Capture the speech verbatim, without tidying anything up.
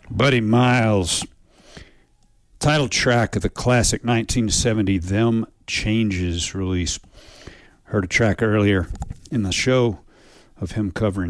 Buddy Miles, title track of the classic nineteen seventy Them Changes release. Heard a track earlier in the show of him covering